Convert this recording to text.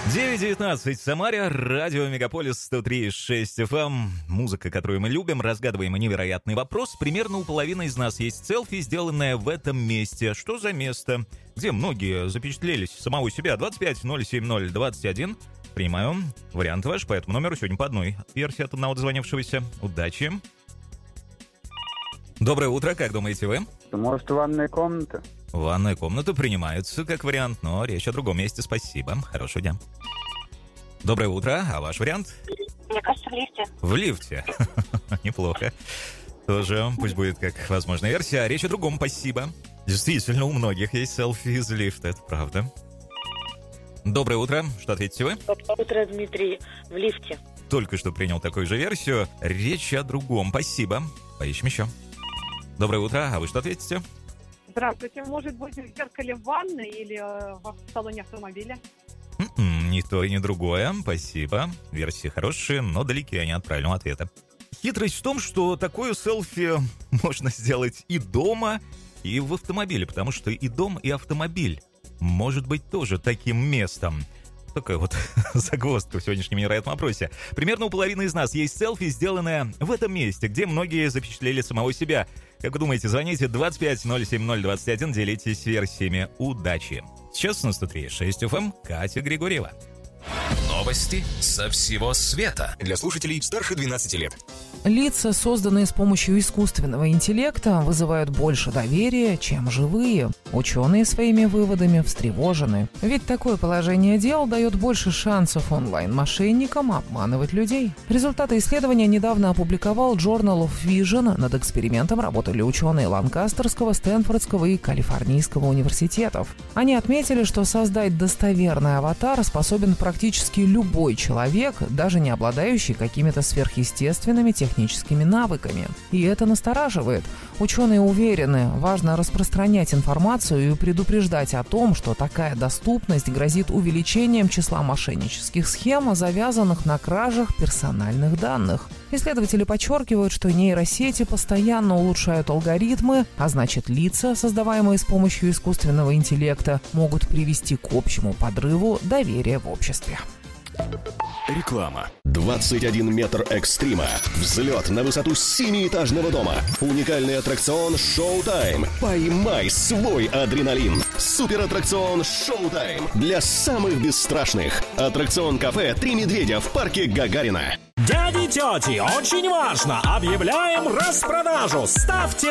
9:19 в Самаре, радио Мегаполис 103.6 FM. Музыка, которую мы любим, разгадываем невероятный вопрос. Примерно у половины из нас есть селфи, сделанное в этом месте. Что за место? Где многие запечатлелись самого себя. 25-070-21. Принимаю вариант ваш по этому номеру. Сегодня по одной версии от одного дозвонившегося. Удачи. Доброе утро, как думаете вы? Может, ванная комната? Ванная комната принимается как вариант, но речь о другом месте. Спасибо. Хорошего дня. Доброе утро. А ваш вариант? Мне кажется, в лифте. В лифте. Неплохо. Тоже пусть будет как возможная версия. А речь о другом. Спасибо. Действительно, у многих есть селфи из лифта. Это правда. Доброе утро. Что ответите вы? Доброе утро, Дмитрий. В лифте. Только что принял такую же версию. Речь о другом. Спасибо. Поищем еще. Доброе утро. А вы что ответите? Здравствуйте. Может быть, в зеркале в ванной или в салоне автомобиля? Ни то и ни другое. Спасибо. Версии хорошие, но далеки они от правильного ответа. Хитрость в том, что такое селфи можно сделать и дома, и в автомобиле, потому что и дом, и автомобиль может быть тоже таким местом. Такая вот загвоздка в сегодняшнем невероятном вопросе. Примерно у половины из нас есть селфи, сделанное в этом месте, где многие запечатлели самого себя. Как вы думаете, звоните 25-070-21, делитесь версиями. Удачи! Сейчас на 103.6 FM Катя Григорьева. Новости со всего света. Для слушателей старше 12 лет. Лица, созданные с помощью искусственного интеллекта, вызывают больше доверия, чем живые. Ученые своими выводами встревожены. Ведь такое положение дел дает больше шансов онлайн-мошенникам обманывать людей. Результаты исследования недавно опубликовал Journal of Vision. Над экспериментом работали ученые Ланкастерского, Стэнфордского и Калифорнийского университетов. Они отметили, что создать достоверный аватар способен практически любой человек, даже не обладающий какими-то сверхъестественными техническими навыками. И это настораживает. Ученые уверены, важно распространять информацию и предупреждать о том, что такая доступность грозит увеличением числа мошеннических схем, завязанных на кражах персональных данных. Исследователи подчеркивают, что нейросети постоянно улучшают алгоритмы, а значит, лица, создаваемые с помощью искусственного интеллекта, могут привести к общему подрыву доверия в обществе. Реклама. 21 метр экстрима. Взлет на высоту 7-этажного дома. Уникальный аттракцион «Шоу-тайм». Поймай свой адреналин. Суператтракцион «Шоу-тайм» для самых бесстрашных. Аттракцион-кафе «Три медведя» в парке Гагарина. Дяди и тети, очень важно! Объявляем распродажу! Ставьте